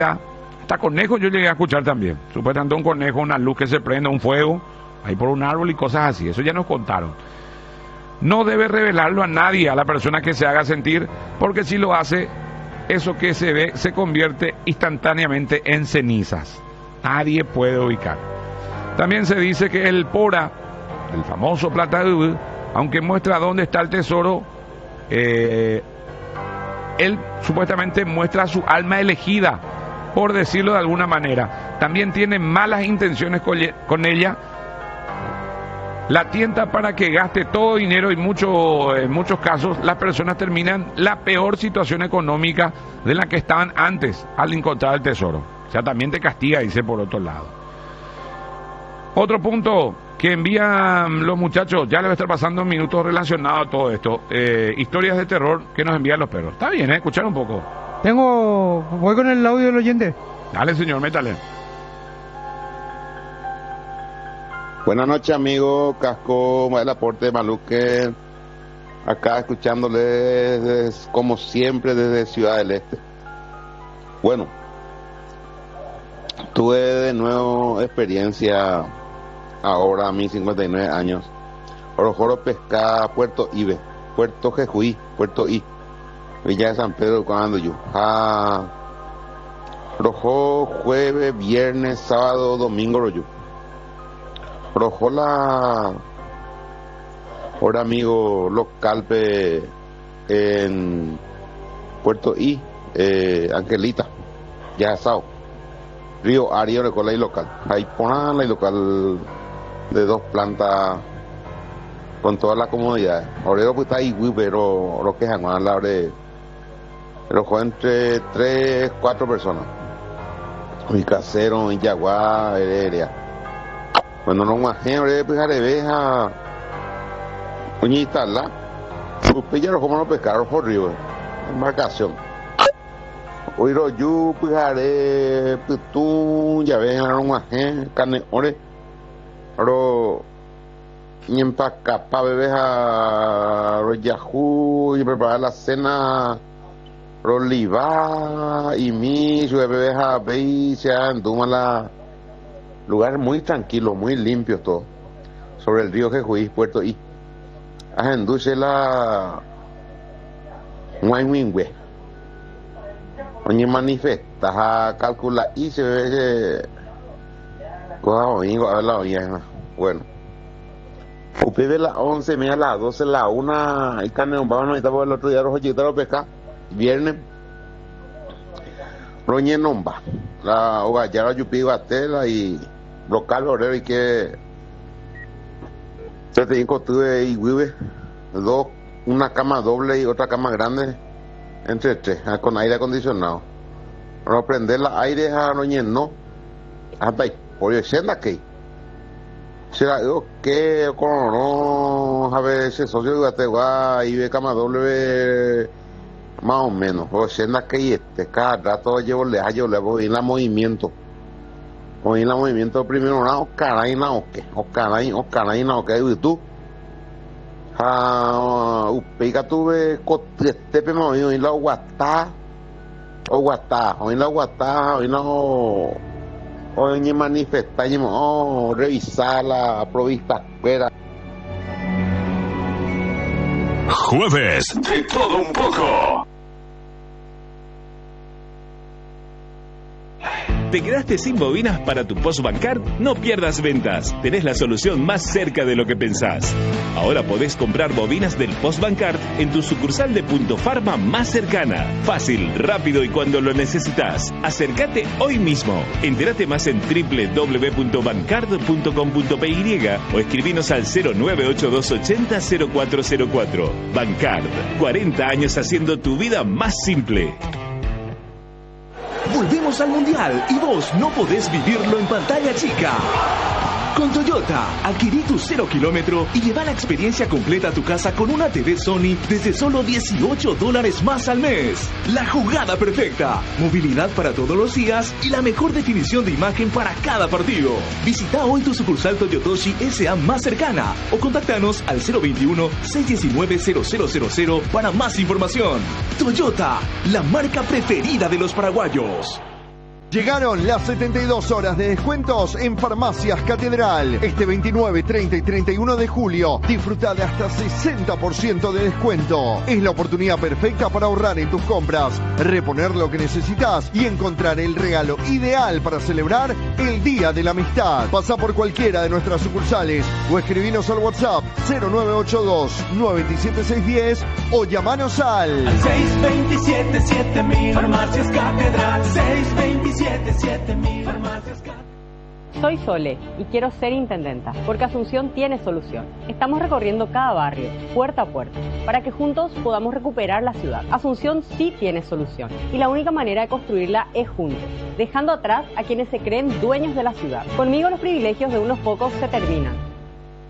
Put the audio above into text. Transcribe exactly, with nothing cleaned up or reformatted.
Hasta conejos yo llegué a escuchar también. Supuestamente un conejo, una luz que se prende, un fuego, ahí por un árbol y cosas así. Eso ya nos contaron. No debe revelarlo a nadie, a la persona que se haga sentir, porque si lo hace, eso que se ve se convierte instantáneamente en cenizas. Nadie puede ubicar. También se dice que el Pora, el famoso plata de Ubud, aunque muestra dónde está el tesoro, eh, él supuestamente muestra su alma elegida, por decirlo de alguna manera. También tiene malas intenciones con ella, la tienta para que gaste todo dinero y mucho, en muchos casos las personas terminan la peor situación económica de la que estaban antes al encontrar el tesoro. O sea, también te castiga, dice por otro lado. Otro punto que envían los muchachos, ya le va a estar pasando minutos relacionados a todo esto, eh, historias de terror que nos envían los perros. Está bien, ¿eh? Escuchar un poco. Tengo, voy con el audio del oyente. Dale, señor, métale. Buenas noches, amigo Casco, el aporte de Maluque, acá escuchándole desde, como siempre desde Ciudad del Este. Bueno, tuve de nuevo experiencia ahora a mis cincuenta y nueve años. Orojoro Pesca, Puerto Ibe, Puerto Jejuí, Puerto I, Villa de San Pedro, cuando yo. Ah, Rojo jueves, viernes, sábado, domingo, rollo. Rojo la ahora amigo local pe, en Puerto I, eh, Angelita, ya sao. Río Ario de cola y local. Ahí ponen la local de dos plantas con todas las comodidades. Ahora pues está ahí, pero lo que es a la hora de rojo entre tres, cuatro personas. Mi casero, mi yaguá, heredia. Bueno, no más gente, pues areveja, uñita la, sus pillaros como no pescaron horrible, embarcación. Oiro yu, pues are, pues tú, ya ven, no más gente, carne, ore, pero, y empaca pa bebés a los yahoo, y preparar la cena, roliva, y mi, su bebés a veis, se anduma la. Lugar muy tranquilo, muy limpio todo. Sobre el río Jejuí, Puerto I. Ajenduce la Huayhuingüe. Oye, manifesta, calcula y se ve que. Coja domingo, a ver la olla. Bueno. Usted de las once, mira las doce, la una. El carne, vamos a necesitar por el otro día, los ochitos los pesca. Viernes. Roñe nomba. La hogallera yupi batela y local orero y que yo te tuve y vive dos, una cama doble y otra cama grande entre tres con aire acondicionado. No prender la aire a no no hasta ahí por el senda que será yo que con no a ver ese socio de Guategua y ve cama doble más o menos, o senda que este, cada rato llevo le hallo, le voy en la movimiento. Voy en la movimiento primero, no, caray, no, que, o caray, o caray, no, que, y tú. Ah, upica tuve, cotepe, me voy en la guatá, o guatá, o en la guatá, o en la, o en manifestar, o revisar la provista, fuera. Jueves de todo un poco. ¿Te quedaste sin bobinas para tu Post Bancard? No pierdas ventas. Tenés la solución más cerca de lo que pensás. Ahora podés comprar bobinas del Post Bancard en tu sucursal de Punto Farma más cercana. Fácil, rápido y cuando lo necesitas. Acércate hoy mismo. Entérate más en doble u doble u doble u punto bancard punto com punto p y o escribinos al cero nueve ocho dos ochenta cero cuatro cero cuatro. Bancard. cuarenta años haciendo tu vida más simple. Volvemos al Mundial y vos no podés vivirlo en pantalla chica. Con Toyota, adquirí tu cero kilómetro y lleva la experiencia completa a tu casa con una T V Sony desde solo dieciocho dólares más al mes. La jugada perfecta, movilidad para todos los días y la mejor definición de imagen para cada partido. Visita hoy tu sucursal Toyotoshi S A más cercana o contactanos al cero veintiuno, seiscientos diecinueve, cero cero cero cero para más información. Toyota, la marca preferida de los paraguayos. Llegaron las setenta y dos horas de descuentos en Farmacias Catedral. Este veintinueve, treinta y treinta y uno de julio, disfruta de hasta sesenta por ciento de descuento. Es la oportunidad perfecta para ahorrar en tus compras, reponer lo que necesitas y encontrar el regalo ideal para celebrar el Día de la Amistad. Pasa por cualquiera de nuestras sucursales o escribinos al WhatsApp cero nueve ocho dos, nueve siete seis uno cero o llamanos al seis dos siete, siete mil Farmacias Catedral. seis dos siete, siete mil Farmacias Catedral. Soy Sole y quiero ser intendenta, porque Asunción tiene solución. Estamos recorriendo cada barrio, puerta a puerta, para que juntos podamos recuperar la ciudad. Asunción sí tiene solución, y la única manera de construirla es juntos, dejando atrás a quienes se creen dueños de la ciudad. Conmigo los privilegios de unos pocos se terminan.